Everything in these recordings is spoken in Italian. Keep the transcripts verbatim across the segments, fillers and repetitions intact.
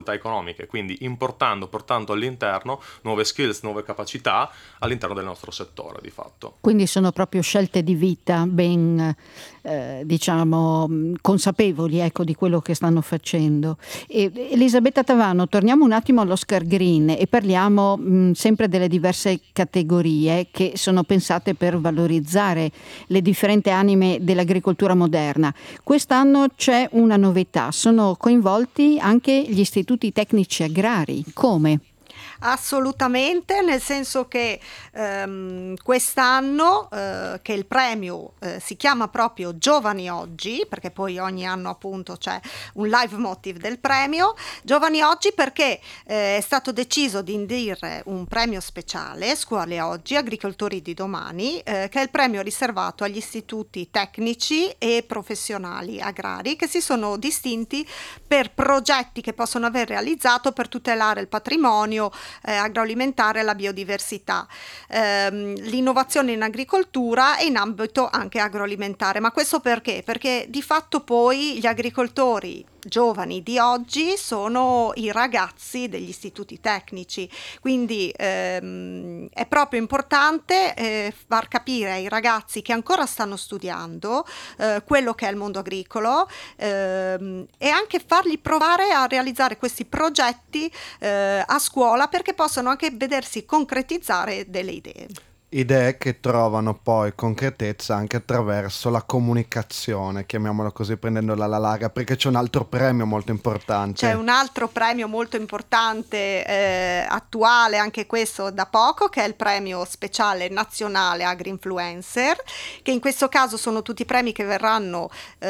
economiche, quindi importando, portando all'interno nuove skills, nuove capacità all'interno del nostro settore di fatto. Quindi sono proprio scelte di vita ben eh, diciamo consapevoli, ecco, di quello che stanno facendo. E, Elisabetta Tavano, torniamo un attimo all'Oscar Green e parliamo mh, sempre delle diverse categorie che sono pensate per valorizzare le differenti anime dell'agricoltura moderna. Quest'anno c'è una novità, sono coinvolti anche gli istituti tecnici agrari. Come? Assolutamente, nel senso che ehm, quest'anno eh, che il premio eh, si chiama proprio Giovani Oggi, perché poi ogni anno appunto c'è un live motive del premio, Giovani Oggi perché eh, è stato deciso di indire un premio speciale, Scuole Oggi, Agricoltori di Domani, eh, che è il premio riservato agli istituti tecnici e professionali agrari che si sono distinti per progetti che possono aver realizzato per tutelare il patrimonio Eh, agroalimentare e la biodiversità, ehm, l'innovazione in agricoltura e in ambito anche agroalimentare. Ma questo perché? Perché di fatto poi gli agricoltori giovani di oggi sono i ragazzi degli istituti tecnici, quindi ehm, è proprio importante eh, far capire ai ragazzi che ancora stanno studiando eh, quello che è il mondo agricolo ehm, e anche fargli provare a realizzare questi progetti eh, a scuola perché possano anche vedersi concretizzare delle idee. Idee che trovano poi concretezza anche attraverso la comunicazione, chiamiamola così, prendendola alla larga, perché c'è un altro premio molto importante. C'è un altro premio molto importante, eh, attuale, anche questo da poco, che è il premio speciale nazionale Agri-Influencer, che in questo caso sono tutti premi che verranno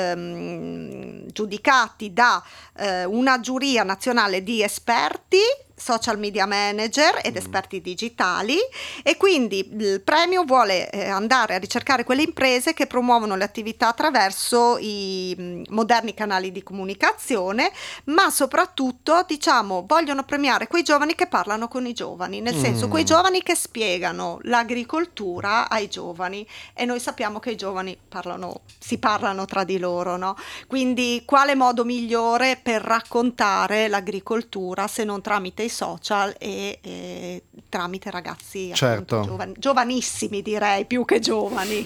ehm, giudicati da eh, una giuria nazionale di esperti, social media manager ed esperti digitali, e quindi il premio vuole eh, andare a ricercare quelle imprese che promuovono le attività attraverso i mh, moderni canali di comunicazione, ma soprattutto diciamo vogliono premiare quei giovani che parlano con i giovani, nel senso Mm. quei giovani che spiegano l'agricoltura ai giovani, e noi sappiamo che i giovani parlano, si parlano tra di loro, no? Quindi quale modo migliore per raccontare l'agricoltura se non tramite i social e, e tramite ragazzi Certo. appunto, giovani, giovanissimi direi, più che giovani.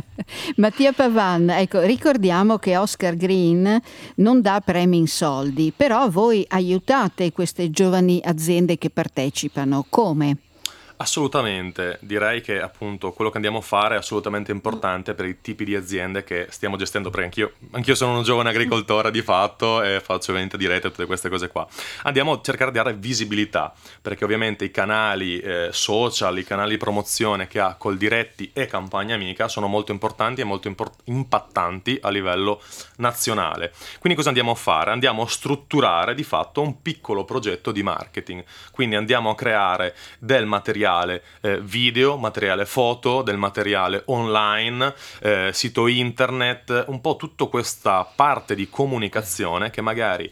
Mattia Pavan, ecco, ricordiamo che Oscar Green non dà premi in soldi, però voi aiutate queste giovani aziende che partecipano. Come? Assolutamente, direi che appunto quello che andiamo a fare è assolutamente importante per i tipi di aziende che stiamo gestendo, perché anch'io, anch'io sono un giovane agricoltore di fatto e faccio vendita diretta e tutte queste cose qua. Andiamo a cercare di dare visibilità, perché ovviamente i canali eh, social, i canali di promozione che ha Coldiretti e Campagna Amica sono molto importanti e molto import- impattanti a livello nazionale. Quindi cosa andiamo a fare? Andiamo a strutturare di fatto un piccolo progetto di marketing, quindi andiamo a creare del materiale Eh, video, materiale foto, del materiale online, eh, sito internet, un po' tutta questa parte di comunicazione che magari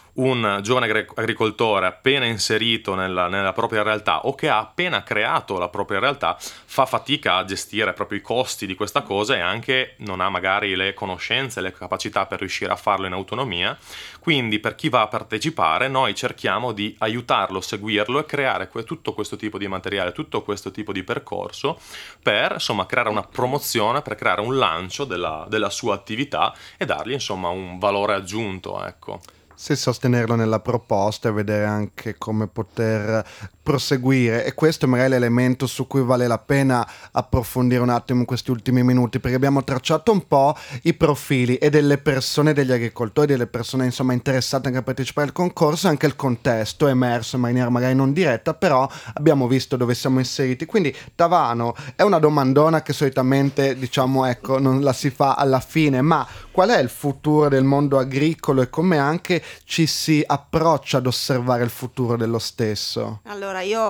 un giovane agri- agricoltore appena inserito nella, nella propria realtà o che ha appena creato la propria realtà fa fatica a gestire proprio i costi di questa cosa e anche non ha magari le conoscenze, le capacità per riuscire a farlo in autonomia. Quindi per chi va a partecipare noi cerchiamo di aiutarlo, seguirlo e creare que- tutto questo tipo di materiale, tutto questo tipo di percorso per insomma creare una promozione, per creare un lancio della, della sua attività e dargli insomma un valore aggiunto, ecco. Se sostenerlo nella proposta e vedere anche come poter proseguire, e questo è magari l'elemento su cui vale la pena approfondire un attimo in questi ultimi minuti, perché abbiamo tracciato un po' i profili e delle persone, degli agricoltori, delle persone insomma interessate anche a partecipare al concorso, anche il contesto è emerso in maniera magari non diretta, però abbiamo visto dove siamo inseriti. Quindi Tavano, è una domandona che solitamente diciamo ecco non la si fa alla fine, ma qual è il futuro del mondo agricolo e come anche ci si approccia ad osservare il futuro dello stesso? Allora, io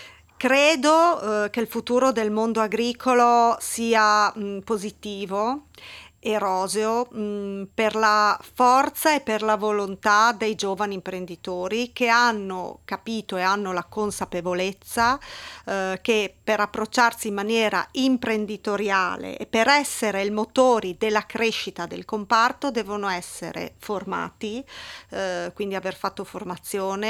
credo eh, che il futuro del mondo agricolo sia mh, positivo e roseo mh, per la forza e per la volontà dei giovani imprenditori che hanno capito e hanno la consapevolezza eh, che per approcciarsi in maniera imprenditoriale e per essere il motori della crescita del comparto devono essere formati, eh, quindi aver fatto formazione